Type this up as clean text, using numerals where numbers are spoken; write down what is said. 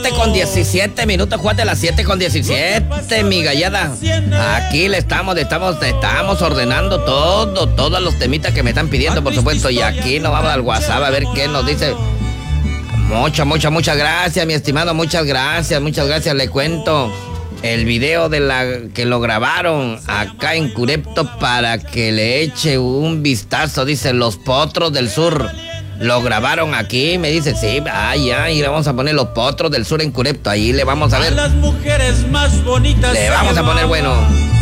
con 17 minutos, Juate, las 7:17, mi gallada. Aquí le estamos ordenando todos los temitas que me están pidiendo, por supuesto. Y aquí nos vamos al WhatsApp a ver qué nos dice. Muchas gracias, mi estimado, muchas gracias. Le cuento el video que lo grabaron acá en Curepto para que le eche un vistazo. Dice, Los Potros del Sur. Lo grabaron aquí, me dice, sí, y le vamos a poner Los Potros del Sur en Curepto. Ahí le vamos a ver. A las mujeres más bonitas le vamos a poner bueno.